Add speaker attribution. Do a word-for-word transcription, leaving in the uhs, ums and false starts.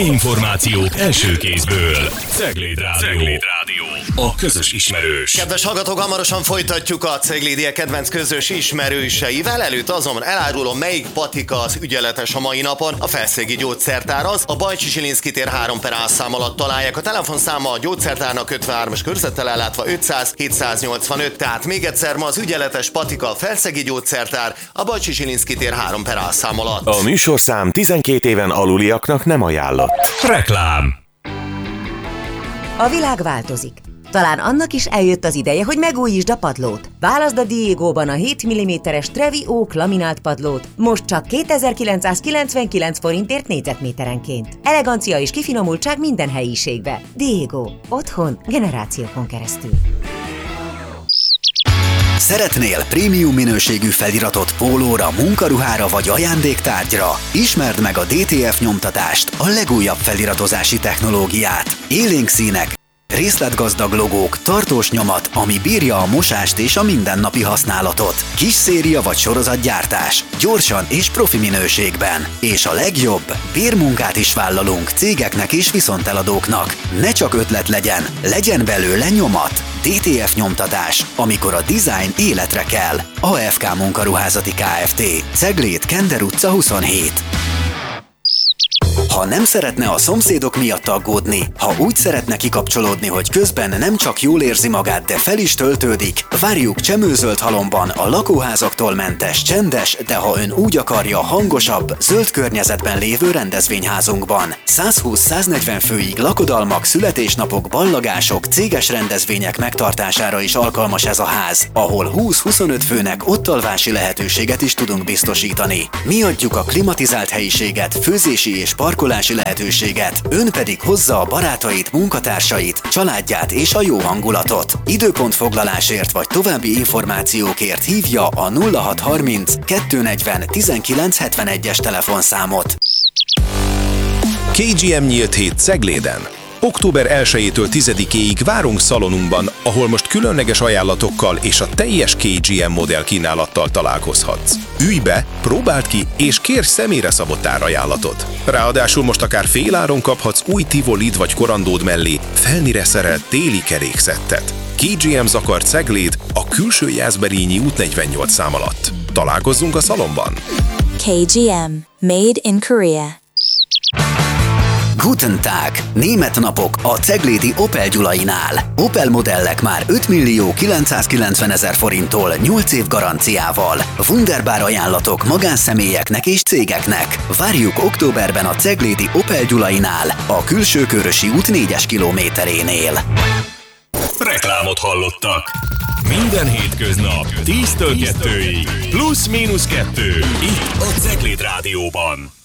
Speaker 1: Információk első kézből. Cegléd Rádió. Cegléd Rádió. A közös ismerős.
Speaker 2: Kedves hallgatók, hamarosan folytatjuk a Ceglédiek kedvenc közös ismerőseivel. Előtt azon elárulom, melyik patika az ügyeletes a mai napon. A Felszegi Gyógyszertár az. A Bajcsy-Zsilinszky tér három per A szám alatt találják. A telefonszáma a gyógyszertárnak ötvenhármas körzettel ellátva ötszáz hétszáznyolcvanöt. Tehát még egyszer, ma az ügyeletes patika a Felszegi Gyógyszertár a Bajcsy-Zsilinszky tér három per A szám alatt.
Speaker 3: A műsorszám tizenkét éven aluliaknak nem ajánlott.
Speaker 1: Reklám.
Speaker 4: A világ változik. Talán annak is eljött az ideje, hogy megújítsd a padlót. Válaszd a Diegóban a hét milliméteres Trevi Oak laminált padlót, most csak kétezer-kilencszázkilencvenkilenc forintért négyzetméterenként. Elegancia és kifinomultság minden helyiségbe. Diego. Otthon generációkon keresztül.
Speaker 5: Szeretnél prémium minőségű feliratot pólóra, munkaruhára vagy ajándéktárgyra? Ismerd meg a dé té ef nyomtatást, a legújabb feliratozási technológiát. Élénk színek, részletgazdag logók, tartós nyomat, ami bírja a mosást és a mindennapi használatot. Kis széria vagy sorozatgyártás, gyorsan és profi minőségben. És a legjobb, bérmunkát is vállalunk cégeknek és viszonteladóknak. Ne csak ötlet legyen, legyen belőle nyomat. dé té ef nyomtatás, amikor a design életre kell. á ef ká Munkaruházati Kft. Cegléd, Kender utca huszonhét. Ha nem szeretne a szomszédok miatt aggódni, ha úgy szeretne kikapcsolódni, hogy közben nem csak jól érzi magát, de fel is töltődik, várjuk Csemőzöld Halomban a lakóházaktól mentes, csendes, de ha ön úgy akarja, hangosabb, zöld környezetben lévő rendezvényházunkban. százhúsz-száznegyven főig lakodalmak, születésnapok, ballagások, céges rendezvények megtartására is alkalmas ez a ház, ahol húsz-huszonöt főnek ottalvási lehetőséget is tudunk biztosítani. Mi adjuk a klimatizált helyiséget, főzési és parkolási lehetőséget, ön pedig hozza a barátait, munkatársait, családját és a jó hangulatot. Időpontfoglalásért vagy további információkért hívja a nulla hat harminc kettőnegyven tizenkilenc hetvenegyes telefonszámot.
Speaker 6: ká gé em nyílt hét Cegléden. október elsejétől tizedikéig várunk szalonunkban, ahol most különleges ajánlatokkal és a teljes ká gé em modell kínálattal találkozhatsz. Ülj be, próbáld ki, és kérj személyre szabott árajánlatot. Ráadásul most akár féláron kaphatsz új Tivolid vagy korandód mellé felnire szerelt téli kerékszettet. ká gé em Zakar Cegléd a külső Jászberényi út negyvennyolc szám alatt. Találkozzunk a szalonban!
Speaker 7: ká gé em. Made in Korea.
Speaker 5: Guten Tag! Német napok a ceglédi Opel Gyulainál. Opel modellek már öt millió kilencszázkilencvenezer forinttól nyolc év garanciával. Wunderbar ajánlatok magánszemélyeknek és cégeknek. Várjuk októberben a ceglédi Opel Gyulainál, a Külsőkörösi út négyes kilométerénél.
Speaker 1: Reklámot hallottak. Minden hétköznap tíztől kettőig. Plusz-mínusz kettő. Itt a Cegléd Rádióban.